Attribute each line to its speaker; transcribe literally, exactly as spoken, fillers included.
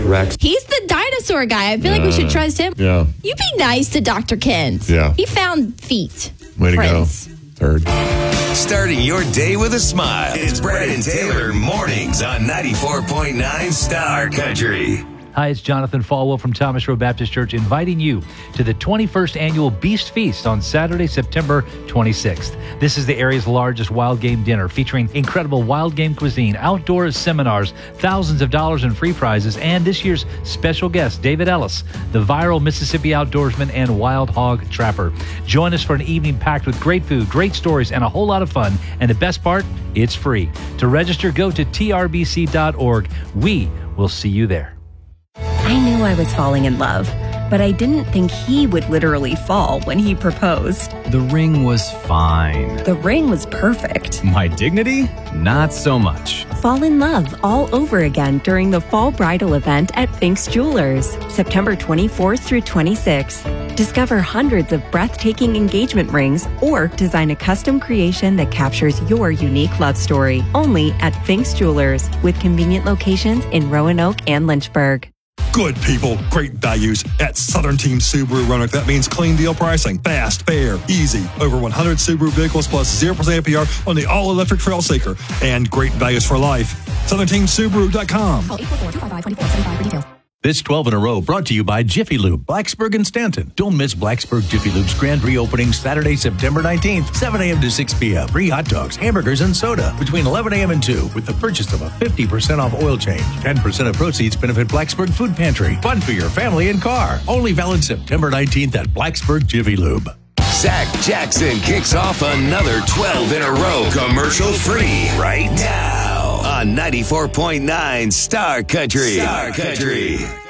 Speaker 1: Rex.
Speaker 2: He's the dinosaur guy. I feel like we should trust him.
Speaker 3: Yeah.
Speaker 2: You be nice to Doctor Kent.
Speaker 3: Yeah.
Speaker 2: He found feet.
Speaker 3: Way to
Speaker 2: Friends.
Speaker 3: go. Third.
Speaker 4: Starting your day with a smile. It's Brad and Taylor mornings on ninety-four point nine Star Country.
Speaker 5: Hi, it's Jonathan Falwell from Thomas Road Baptist Church inviting you to the twenty-first Annual Beast Feast on Saturday, September twenty-sixth. This is the area's largest wild game dinner featuring incredible wild game cuisine, outdoor seminars, thousands of dollars in free prizes, and this year's special guest, David Ellis, the viral Mississippi outdoorsman and wild hog trapper. Join us for an evening packed with great food, great stories, and a whole lot of fun. And the best part, it's free. To register, go to T R B C dot org. We will see you there.
Speaker 6: I knew I was falling in love, but I didn't think he would literally fall when he proposed.
Speaker 7: The ring was fine.
Speaker 6: The ring was perfect.
Speaker 7: My dignity? Not so much.
Speaker 6: Fall in love all over again during the fall bridal event at Fink's Jewelers, September twenty-fourth through twenty-sixth. Discover hundreds of breathtaking engagement rings or design a custom creation that captures your unique love story. Only at Fink's Jewelers, with convenient locations in Roanoke and Lynchburg.
Speaker 8: Good people, great values at Southern Team Subaru Roanoke. That means clean deal pricing, fast, fair, easy. Over one hundred Subaru vehicles plus zero percent A P R on the all-electric Trailseeker. And great values for life. Southern Team Subaru dot com.
Speaker 9: Call eight four four, two five five, two four seven five for details.
Speaker 10: This twelve in a row brought to you by Jiffy Lube, Blacksburg and Stanton. Don't miss Blacksburg Jiffy Lube's grand reopening Saturday, September nineteenth, seven a.m. to six p.m. Free hot dogs, hamburgers, and soda between eleven a.m. and two with the purchase of a fifty percent off oil change. ten percent of proceeds benefit Blacksburg Food Pantry. Fun for your family and car. Only valid September nineteenth at Blacksburg Jiffy Lube.
Speaker 4: Zach Jackson kicks off another twelve in a row commercial free right now on ninety-four point nine Star Country. Star Country.